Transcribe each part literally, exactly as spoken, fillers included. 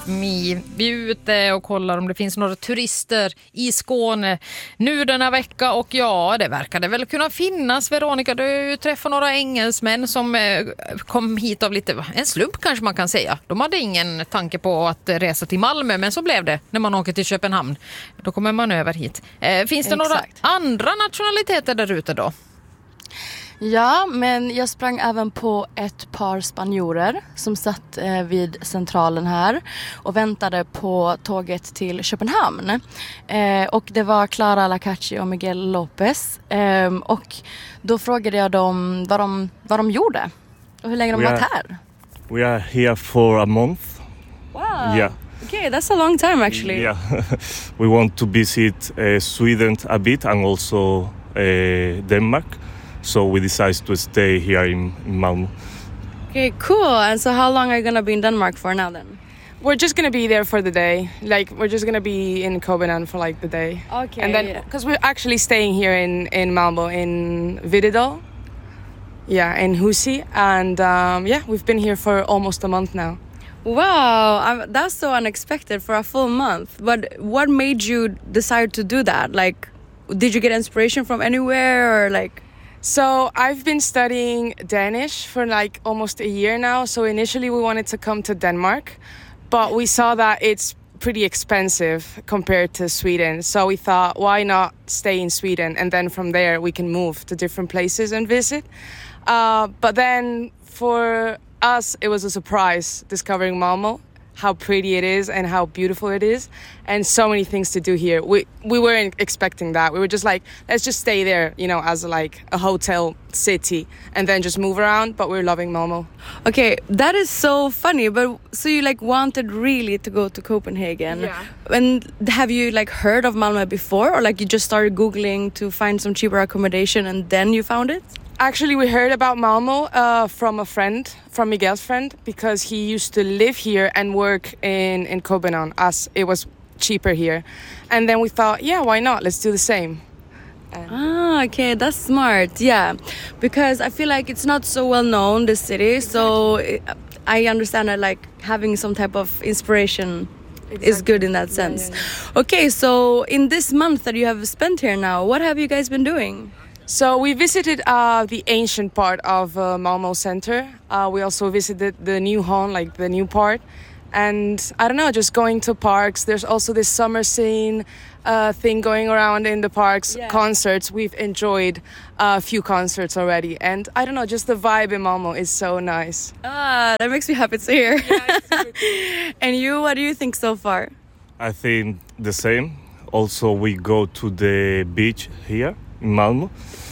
Vi är ute och kollar om det finns några turister i Skåne nu denna vecka, och ja, det verkar det väl kunna finnas. Veronica, du har ju träffat några engelsmän som kom hit av lite en slump, kanske man kan säga. De hade ingen tanke på att resa till Malmö, men så blev det när man åker till Köpenhamn. Då kommer man över hit. Finns det Exakt. några andra nationaliteter där ute då? Ja, men jag sprang även på ett par spanjorer som satt eh, vid centralen här och väntade på tåget till Köpenhamn. Eh, och det var Clara Lacacci och Miguel Lopez. Eh, och då frågade jag dem vad de, vad de gjorde och hur länge de varit här. We are here for a month. Wow. Yeah. Okay, that's a long time actually. Yeah. We want to visit uh, Sweden a bit and also uh, Denmark. So we decided to stay here in, in Malmö. Okay, cool. And so how long are you going to be in Denmark for now then? We're just going to be there for the day. Like, we're just going to be in Copenhagen for like the day. Okay. And then, because we're actually staying here in, in Malmö, in Videdal. Yeah, in Husi. And um, yeah, we've been here for almost a month now. Wow, I'm, that's so unexpected for a full month. But what made you decide to do that? Like, did you get inspiration from anywhere or like... So I've been studying Danish for like almost a year now. So initially we wanted to come to Denmark, but we saw that it's pretty expensive compared to Sweden. So we thought, why not stay in Sweden? And then from there we can move to different places and visit. Uh, but then for us, it was a surprise discovering Malmö, how pretty it is and how beautiful it is, and so many things to do here. We we weren't expecting that. We were just like, let's just stay there, you know, as like a hotel city and then just move around, but we're loving Malmö. Okay, that is so funny, but so you like wanted really to go to Copenhagen. Yeah. And have you like heard of Malmö before, or like you just started Googling to find some cheaper accommodation and then you found it? Actually, we heard about Malmö uh, from a friend, from Miguel's friend, because he used to live here and work in, in Copenhagen, as it was cheaper here. And then we thought, yeah, why not? Let's do the same. And ah, okay, that's smart. Yeah, because I feel like it's not so well known, this city. Exactly. So it, I understand that like having some type of inspiration exactly. is good in that sense. Yeah, yeah, yeah. Okay, so in this month that you have spent here now, what have you guys been doing? So we visited uh, the ancient part of uh, Malmö Center. Uh, we also visited the new home, like the new part. And I don't know, just going to parks. There's also this summer scene uh, thing going around in the parks, yeah. Concerts. We've enjoyed a few concerts already. And I don't know, just the vibe in Malmö is so nice. Ah, that makes me happy to hear. Yeah, and you, what do you think so far? I think the same. Also, we go to the beach here in Malmö.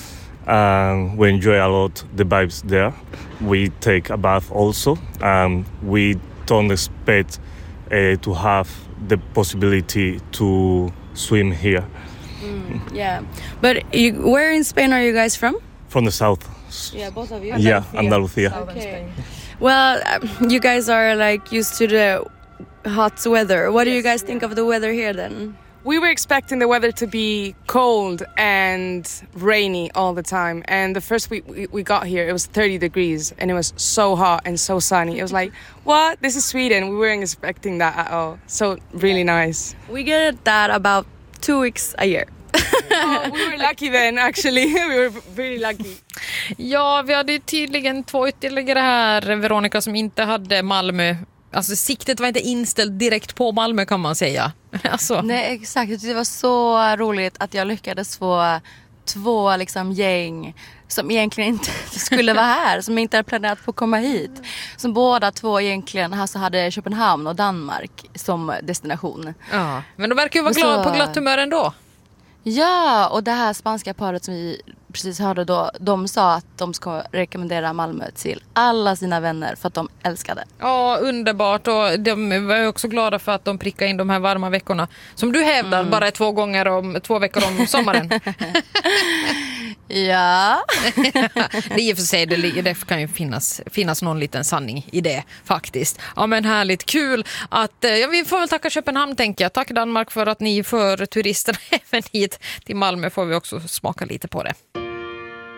And we enjoy a lot the vibes there. We take a bath also. Um, we don't expect uh, to have the possibility to swim here. Mm, yeah, but you, where in Spain are you guys from? From the south. Yeah, both of you. Yeah, Andalusia. Okay. Well, um, you guys are like used to the hot weather. What yes, do you guys yeah. think of the weather here then? We were expecting the weather to be cold and rainy all the time. And the first week we, we got here, it was thirty degrees and it was so hot and so sunny. It was like, what? This is Sweden. We weren't expecting that at all. So really nice. We get that about two weeks a year. Oh, we were lucky then actually. We were really lucky. Ja, vi hade tydligen två ytterligare här, Veronica, som inte hade Malmö. Alltså siktet var inte inställt direkt på Malmö, kan man säga. Alltså. Nej, exakt. Det var så roligt att jag lyckades få två liksom gäng som egentligen inte skulle vara här, som inte hade planerat på att komma hit. Som båda två egentligen alltså hade Köpenhamn och Danmark som destination. Ja, men de verkar ju vara glada på glatt humör ändå. Ja, och det här spanska paret som vi precis hörde då, de sa att de ska rekommendera Malmö till alla sina vänner för att de älskade. Ja, underbart, och de var också glada för att de prickar in de här varma veckorna som du hävdar mm. bara är två gånger om två veckor om sommaren. Ja. Det i och för sig, det, det kan ju finnas, finnas någon liten sanning i det faktiskt. Ja, men härligt, kul att, ja, vi får väl tacka Köpenhamn, tänker jag. Tack Danmark för att ni för turisterna även hit till Malmö, får vi också smaka lite på det.